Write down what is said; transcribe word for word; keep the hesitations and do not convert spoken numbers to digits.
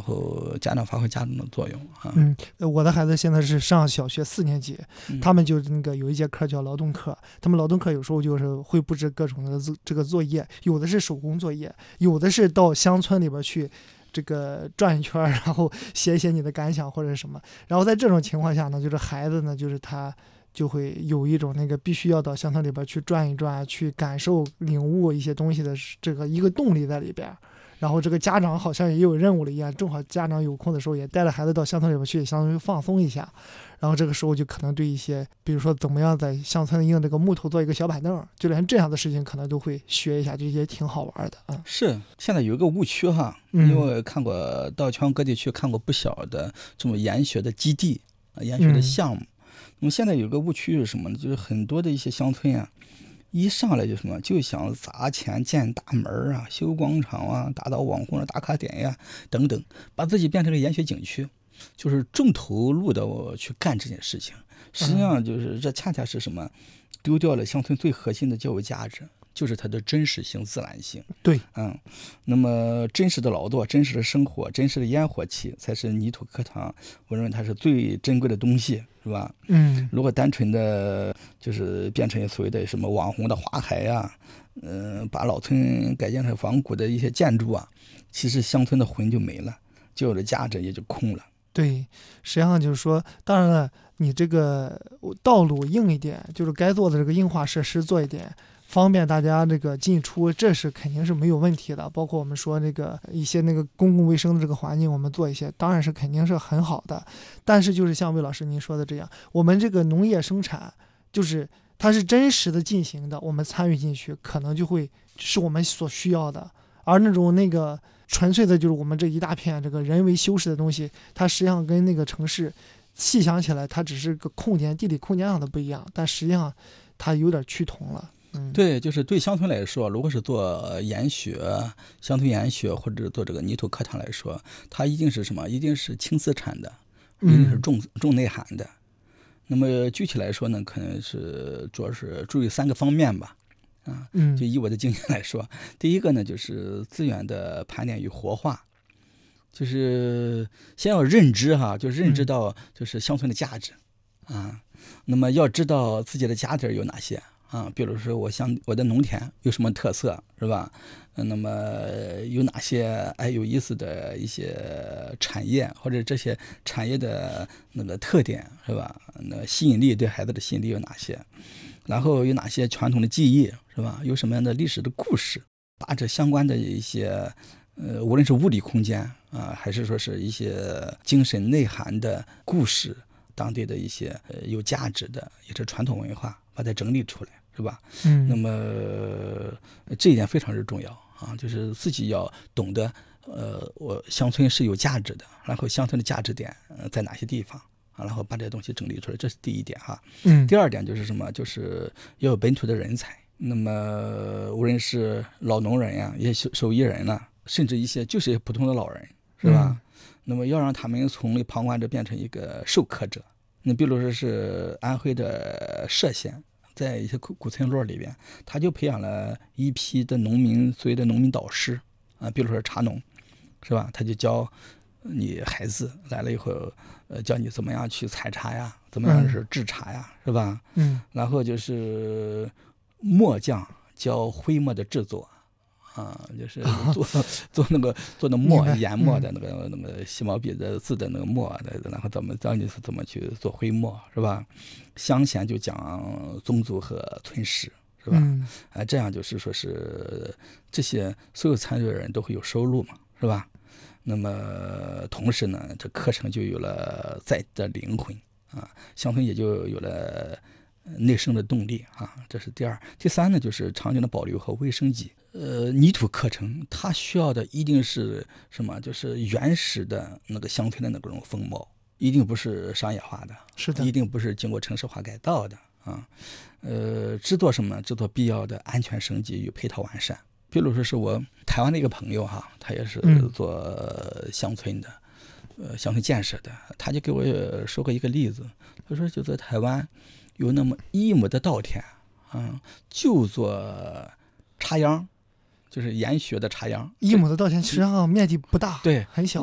后家长发挥家长的作用啊。 嗯，我的孩子现在是上小学四年级， 嗯、 他们就那个有一节课叫劳动课，他们劳动课有时候就是会布置各种的这个作业，有的是手工作业，有的是到乡村里边去这个转一圈，然后写一写你的感想或者什么。然后在这种情况下呢，就是孩子呢，就是他就会有一种那个必须要到乡村里边去转一转，去感受领悟一些东西的这个一个动力在里边。然后这个家长好像也有任务了一样，正好家长有空的时候也带着孩子到乡村里边去，相当于放松一下。然后这个时候就可能对一些，比如说怎么样在乡村用这个木头做一个小板凳，就连这样的事情可能都会学一下，就也挺好玩的啊。 是，现在有一个误区哈， 嗯、 因为看过到全国各地去看过不少的这种研学的基地、研学的项目。嗯、那么现在有个误区是什么呢？就是很多的一些乡村啊。一上来就什么，就想砸钱建大门啊，修广场啊，打造网红的打卡点呀，等等，把自己变成个研学景区，就是重投入的去干这件事情。实际上就是这恰恰是什么，丢掉了乡村最核心的教育价值，就是它的真实性、自然性。 对， 嗯，那么真实的劳作、真实的生活、真实的烟火气，才是泥土课堂，我认为它是最珍贵的东西。是吧？ 嗯， 如果单纯的就是变成所谓的什么网红的花海呀、啊，嗯、呃，把老村改建成仿古的一些建筑啊，其实乡村的魂就没了，教育的价值也就空了。 对，实际上就是说，当然了，你这个道路硬一点，就是该做的这个硬化设施做一点。方便大家这个进出，这是肯定是没有问题的。包括我们说那个一些那个公共卫生的这个环境，我们做一些，当然是肯定是很好的。但是就是像魏老师您说的这样，我们这个农业生产，就是它是真实的进行的，我们参与进去，可能就会是我们所需要的。而那种那个纯粹的，就是我们这一大片这个人为修饰的东西，它实际上跟那个城市细想起来，它只是个空间、地理空间上的不一样，但实际上它有点趋同了。 对，就是对乡村来说，如果是做研学、乡村研学或者做这个泥土课堂来说，它一定是什么？一定是轻资产的，一定是重、嗯、重内涵的。那么具体来说呢，可能是主要是注意三个方面吧。啊，就以我的经验来说，第一个呢就是资源的盘点与活化，就是先要认知哈，就认知到就是乡村的价值啊。那么要知道自己的家底有哪些。啊，比如说我想我的农田有什么特色，是吧？那么有哪些哎有意思的一些产业，或者这些产业的那个特点，是吧？那吸引力对孩子的吸引力有哪些？然后有哪些传统的技艺，是吧？有什么样的历史的故事？把这相关的一些呃，无论是物理空间啊，还是说是一些精神内涵的故事，当地的一些呃有价值的也是传统文化。把它整理出来，是吧？ 嗯， 那么这一点非常之重要啊，就是自己要懂得，呃，我乡村是有价值的，然后乡村的价值点、呃、在哪些地方啊，然后把这些东西整理出来，这是第一点哈。 嗯， 第二点就是什么？就是要有本土的人才。那么无论是老农人呀、啊，一些手艺人呐、啊，甚至一些就是一些普通的老人，是吧？嗯、那么要让他们从旁观者变成一个授课者。那比如说是安徽的歙县，在一些古古村落里边，他就培养了一批的农民，所谓的农民导师啊，比如说茶农，是吧？他就教你孩子来了以后，呃，教你怎么样去采茶呀，怎么样是制茶呀，嗯、是吧？ 嗯。 然后就是磨匠教徽墨的制作。啊，就是做做那个做那墨研墨的那个、嗯、那个细毛笔的字的那个墨的，然后怎么教你怎么去做徽墨，是吧？乡贤就讲宗族和村史，是吧？ 嗯、 啊，这样就是说是这些所有参与的人都会有收入嘛，是吧？那么同时呢，这课程就有了在地的灵魂啊，乡村也就有了内生的动力啊，这是第二。第三呢，就是场景的保留和卫生级。呃，泥土课程它需要的一定是什么？就是原始的那个乡村的那种风貌，一定不是商业化的， 是的， 一定不是经过城市化改造的啊。呃，制作什么？制作必要的安全升级与配套完善。比如说是我台湾的一个朋友哈，他也是做乡村的，嗯、呃，乡村建设的，他就给我说过一个例子，他说就在台湾有那么一亩的稻田啊，就做茶秧。就是研学的茶秧， 一亩的稻田实际上面积不大， 对， 很小，